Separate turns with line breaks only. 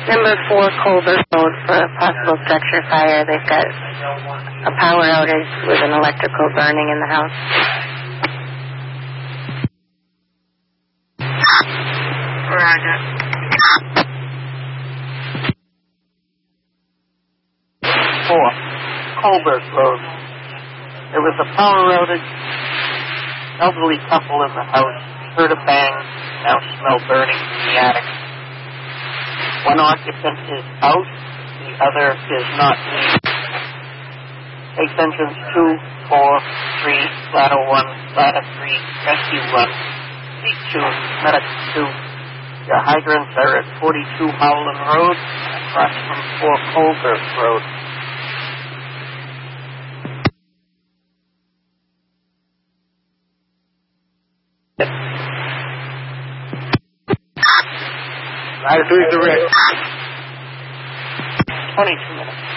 Number 4, Colbert Road, for a possible structure fire. They've got a power outage with an electrical burning in the house.
Roger. 4, Colbert Road. There was a power outage. Elderly couple in the house heard a bang, now smell burning in the attic. One occupant is out, the other is not in. Base entrance 2, 4, 3, ladder 1, ladder 3, rescue 1, seat 2, medic 2. Your hydrants are at 42 Howland Road, across from 4 Colbert Road.
Ladder 3 direct.
22 minutes.